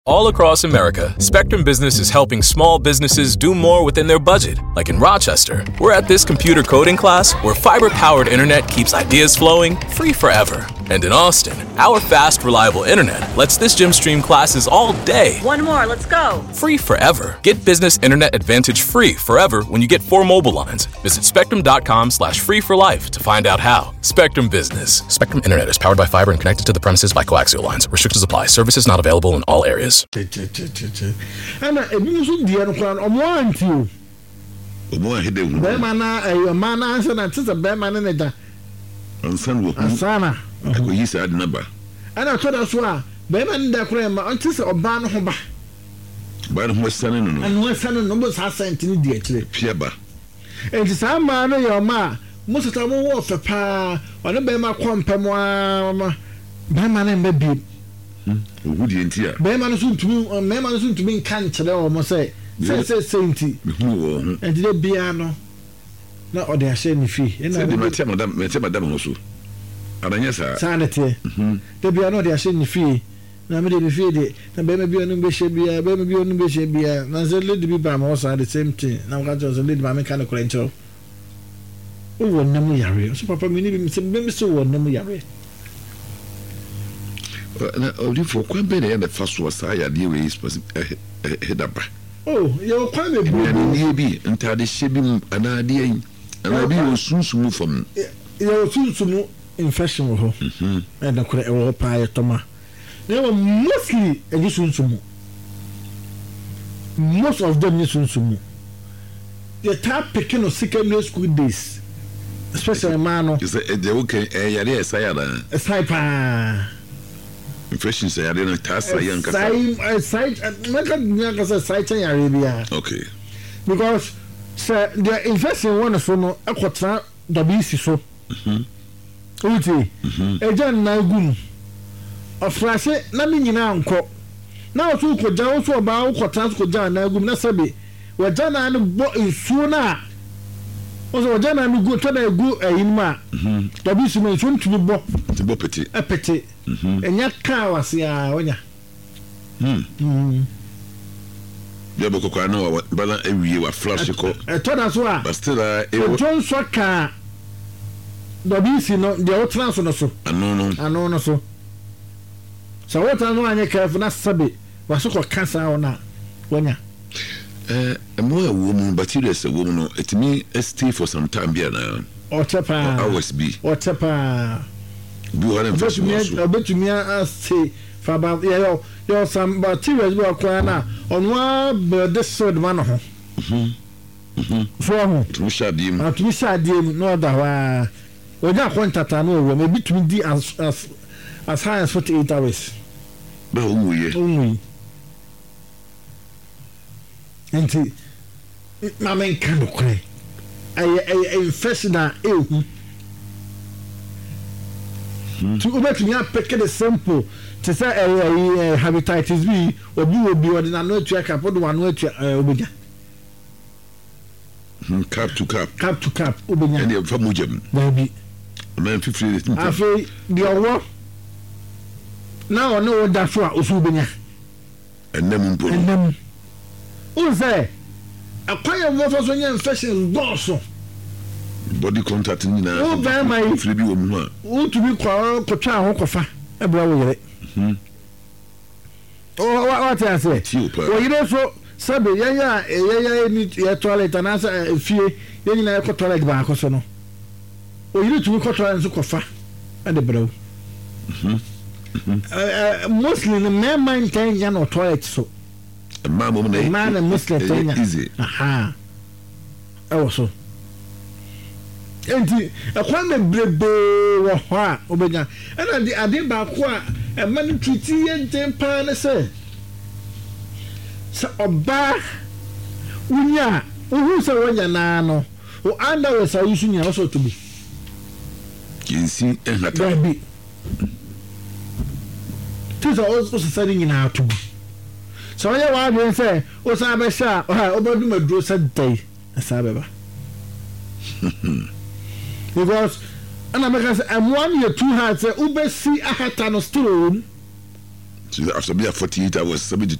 All across America, Spectrum Business is helping small businesses do more within their budget. Like in Rochester, we're at this computer coding class where fiber-powered internet keeps ideas flowing free forever. And in Austin, our fast, reliable internet lets this gym stream classes all day. One more, let's go. Free forever. Get Business Internet Advantage free forever when you get 4 mobile lines. Visit spectrum.com/free for life to find out how. Spectrum Business. Spectrum Internet is powered by fiber and connected to the premises by coaxial lines. Restrictions apply. Services not available in all areas. And a music dear on one too. Bemana, a man answer that is a beman in it. And Sana. You said number. And I told us why Beman da Crema until a ban hoba. But who was sending and was sending numbers has sent in the actually. Piaba. And it's a man or your ma. Most of the time, war for pa or the Bema Quampam. Beman and baby. Would you enter? Beman soon to be cancer or say, Sainty. And the piano. Not or they are saying fee. And I tell Madame also. And yes, sir. Sanity. The piano they are saying fee. Now, maybe feed it. The baby on the bishop, baby on the bishop, and as a little bit by also the same thing. Now, I just a little by mechanical control. Oh, no, Yari. So, Papa, we need to so one, no, Yari. For quite better, the first was I had you head up. Oh, you're quite a baby, and tidy shipping an idea, and I be soon move from. You're soon to move in fashion, and I could have pie Toma. They were mostly a Yusunsumu. Most of them Yusunsumu. The top picking of secondary school days, especially Mano. Is it the okay? Yes, I had a sniper. Impressions I didn't task a young site, Arabia. Okay. Because, sir, they're investing one of them, a quatra, the BC so. Uti, a John Nagum. Of Flash, nothing uncle. Now, two could also about quatrans could John Nagum Nasabi, where John and bought in sooner. Also, John and go to the good in ma. The BC may soon to be bought to be petty. A petty. And yet, car was ya. I know what brother every year were flash. I told us why, but still, John Swaka. The BC, no, the old transfer, so. I know, so. So, what I know, I care for that subby was so called cancer or not. When ya? A more woman, but you is a woman, it me stay for some time here now. Or Tapa, always be. Or Tapa. I bet to me, I say, for about your some materials were crying on one, but this sort of one. For to shut him, no other. Well, that one Tatano, maybe to be as high as 48 hours. Only. And my man can't cry. I first that to go to me, I pick the sample to say hepatitis B or B will be what I know to a put one way to cap to cap, Ubina, and from Mujam, baby. Man, 50. I feel the war. Now I know what that's what Usubina. And them. Who's there? A quiet water when you're infection also. Body contact in now. Oh, very my free woman. Who to be called Cocha Hokofa, a brother. Oh, what I say? Well, you know, so Sabi, need your toilet and answer a fear, then you know, toilet back or so. Oh, you need to go to Anzukofa and the bro. Mostly the man maintain your toilet so. A man and Muslim easy. Aha. Also. And a quite brave or what, Obega. And I did back what a man treaty and temper say. So, Oba, Unya, who's a one yanano, who under was a using also to be. You see, and that baby. Tis also setting in our to be. So I want to say, "O Sabesha, or about my dress at day, a Sababa." Because, and I'm one year 2 hearts, Ube see a hat on a stone. So after be 48 hours 72